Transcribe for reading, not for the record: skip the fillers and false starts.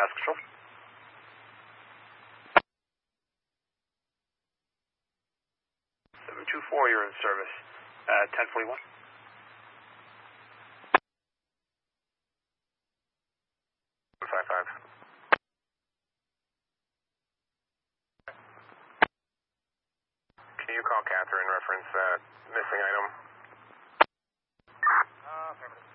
Mass Control. 724, you're in service at 1041. Can you call Catherine reference missing item? Affirmative.